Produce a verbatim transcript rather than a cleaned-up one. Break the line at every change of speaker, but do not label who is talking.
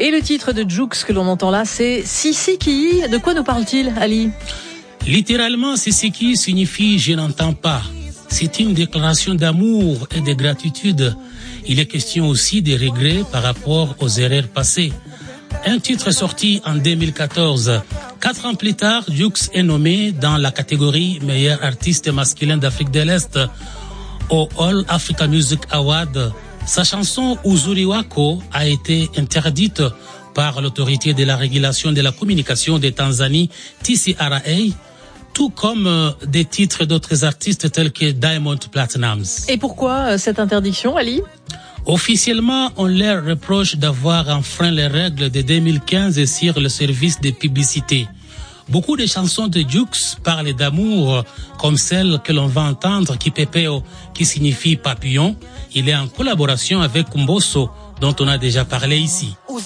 Et le titre de Jux que l'on entend là, c'est Sisiki. De quoi nous parle-t-il, Ali?
Littéralement, Sisiki signifie « je n'entends pas ». C'est une déclaration d'amour et de gratitude. Il est question aussi des regrets par rapport aux erreurs passées. Un titre sorti en deux mille quatorze. Quatre ans plus tard, Jux est nommé dans la catégorie meilleur artiste masculin d'Afrique de l'Est au All Africa Music Award. Sa chanson Uzuri Wako a été interdite par l'autorité de la régulation de la communication de Tanzanie, T C R A, tout comme des titres d'autres artistes tels que Diamond Platnumz.
Et pourquoi cette interdiction, Ali?
Officiellement, on leur reproche d'avoir enfreint les règles de deux mille quinze sur le service de publicité. Beaucoup de chansons de Jux parlent d'amour, comme celle que l'on va entendre, Kipepeo, qui signifie papillon. Il est en collaboration avec Kumboso, dont on a déjà parlé ici.